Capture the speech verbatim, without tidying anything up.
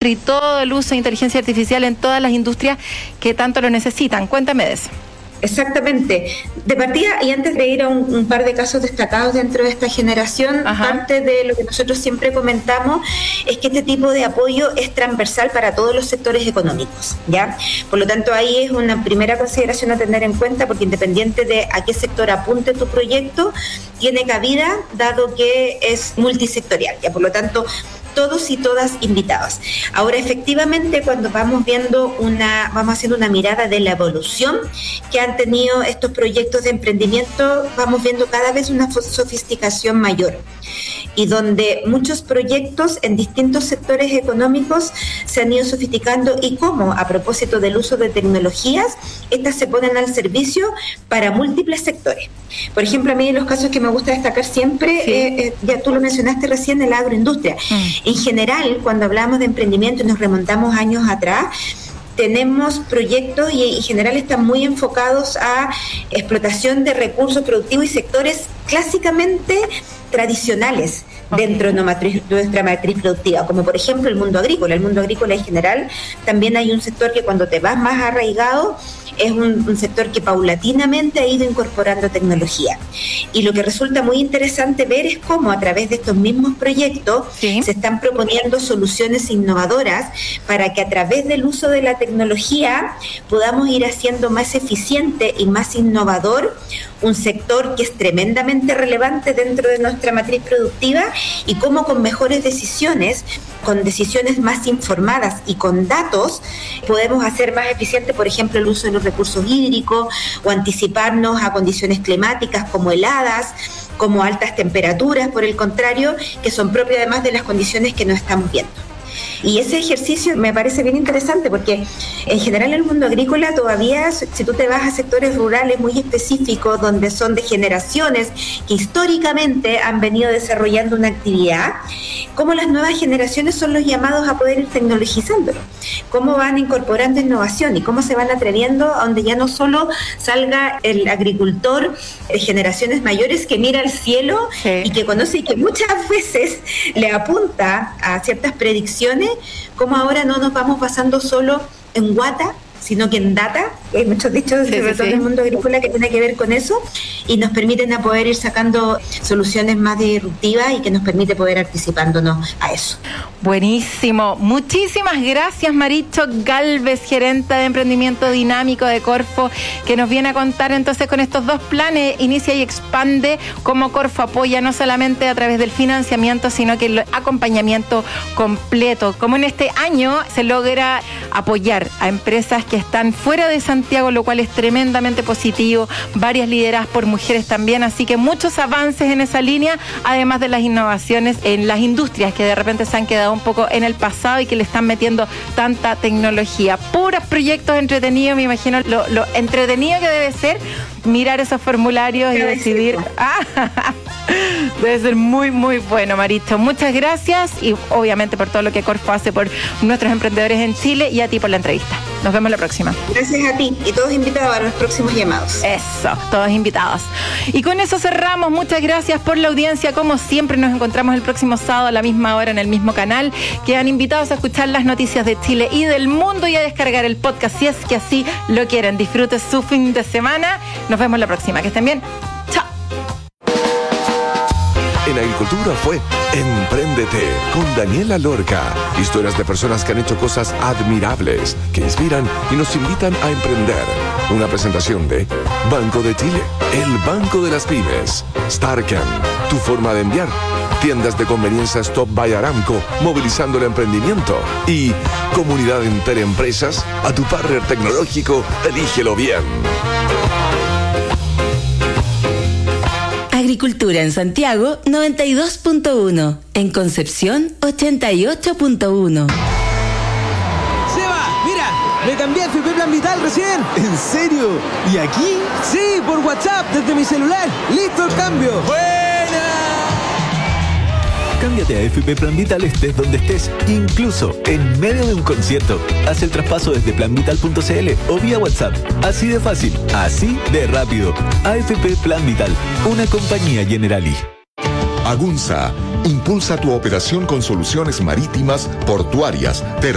y todo el uso de inteligencia artificial en todas las industrias que tanto lo necesitan. Cuéntame de eso. Exactamente. De partida, y antes de ir a un, un par de casos destacados dentro de esta generación, Ajá. parte de lo que nosotros siempre comentamos es que este tipo de apoyo es transversal para todos los sectores económicos, ¿ya? Por lo tanto, ahí es una primera consideración a tener en cuenta, porque independiente de a qué sector apunte tu proyecto, tiene cabida, dado que es multisectorial, ¿ya? Por lo tanto, todos y todas invitados. Ahora, efectivamente, cuando vamos viendo una, vamos haciendo una mirada de la evolución que han tenido estos proyectos de emprendimiento, vamos viendo cada vez una sofisticación mayor, y donde muchos proyectos en distintos sectores económicos se han ido sofisticando, y cómo, a propósito del uso de tecnologías, estas se ponen al servicio para múltiples sectores. Por ejemplo, a mí los casos que me gusta destacar siempre, sí. eh, eh, ya tú lo mencionaste recién, en la agroindustria. Mm. En general, cuando hablamos de emprendimiento y nos remontamos años atrás, tenemos proyectos y en general están muy enfocados a explotación de recursos productivos y sectores clásicamente tradicionales dentro de nuestra matriz productiva, como por ejemplo el mundo agrícola. El mundo agrícola en general también hay un sector que cuando te vas más arraigado es un, un sector que paulatinamente ha ido incorporando tecnología. Y lo que resulta muy interesante ver es cómo a través de estos mismos proyectos ¿Sí? se están proponiendo soluciones innovadoras para que a través del uso de la tecnología podamos ir haciendo más eficiente y más innovador un sector que es tremendamente relevante dentro de nuestra matriz productiva, y cómo con mejores decisiones, con decisiones más informadas y con datos, podemos hacer más eficiente, por ejemplo, el uso de los recursos hídricos, o anticiparnos a condiciones climáticas como heladas, como altas temperaturas, por el contrario, que son propias además de las condiciones que nos estamos viendo. Y ese ejercicio me parece bien interesante, porque en general el mundo agrícola todavía, si tú te vas a sectores rurales muy específicos, donde son de generaciones que históricamente han venido desarrollando una actividad, cómo las nuevas generaciones son los llamados a poder ir tecnologizándolo, cómo van incorporando innovación y cómo se van atreviendo a donde ya no solo salga el agricultor de generaciones mayores que mira al cielo sí. y que conoce y que muchas veces le apunta a ciertas predicciones, como ahora no nos vamos basando solo en guata, sino que en data, hay muchos dichos sí, sobre sí, todo sí. en el mundo agrícola que tiene que ver con eso, y nos permiten a poder ir sacando soluciones más disruptivas y que nos permite poder anticipándonos a eso. Buenísimo. Muchísimas gracias, Maricho Galvez, gerente de emprendimiento dinámico de Corfo, que nos viene a contar entonces con estos dos planes, Inicia y Expande, cómo Corfo apoya no solamente a través del financiamiento, sino que el acompañamiento completo. Como en este año se logra apoyar a empresas que están fuera de Santiago, lo cual es tremendamente positivo, varias lideradas por mujeres también, así que muchos avances en esa línea, además de las innovaciones en las industrias que de repente se han quedado un poco en el pasado y que le están metiendo tanta tecnología. Puros proyectos entretenidos, me imagino lo, lo entretenido que debe ser mirar esos formularios y decidir. Ah, debe ser muy, muy bueno, Maricho. Muchas gracias y obviamente por todo lo que Corfo hace por nuestros emprendedores en Chile, y a ti por la entrevista. Nos vemos la próxima. Gracias a ti y todos invitados a los próximos llamados. Eso, todos invitados. Y con eso cerramos. Muchas gracias por la audiencia. Como siempre, nos encontramos el próximo sábado a la misma hora en el mismo canal. Quedan invitados a escuchar las noticias de Chile y del mundo y a descargar el podcast si es que así lo quieren. Disfruten su fin de semana. Nos vemos la próxima. Que estén bien. Chao. En Agricultura fue Empréndete con Daniela Lorca. Historias de personas que han hecho cosas admirables, que inspiran y nos invitan a emprender. Una presentación de Banco de Chile, el Banco de las Pymes. Starken, tu forma de enviar. Tiendas de conveniencia Stop by Aramco, movilizando el emprendimiento. Y Comunidad Entera Empresas, a tu partner tecnológico, elígelo bien. Agricultura en Santiago noventa y dos punto uno, en Concepción ochenta y ocho punto uno. Seba, mira, me cambié a F P Plan Vital recién. ¿En serio? ¿Y aquí? Sí, por WhatsApp, desde mi celular. ¡Listo el cambio! ¡Buena! Cámbiate a F P Plan Vital estés donde estés, incluso en medio de un concierto. Haz el traspaso desde plan vital punto c l o vía WhatsApp. Así de fácil, así de rápido. A F P Plan Vital, una compañía Generali. Agunza impulsa tu operación con soluciones marítimas, portuarias,